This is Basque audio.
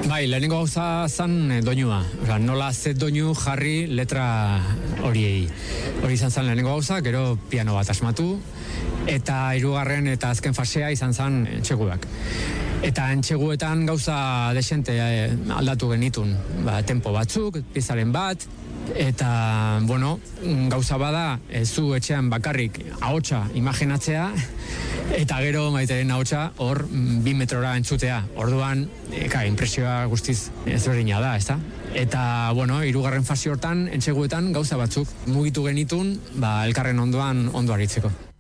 Bai, lehenengo gauza zan doinua. Nola ze doinu jarri letra horiei. Hori izan zan lehenengo gauza, gero piano bat asmatu, eta hirugarren eta azken fasea izan zan entxeguak. Eta entxeguetan gauza desente aldatu genitun. Tempo batzuk, piezaren bat, eta, gauza bada, zu etxean bakarrik ahotsa imaginatzea, eta gero maiteren ahotsa hor 2 metrora entzutea. Orduan, impresioa guztiz ezberdina da, ezta? Eta, hirugarren fase hortan, entxeguetan gauza batzuk mugitu genitun, elkarren ondoan ondo aritzeko.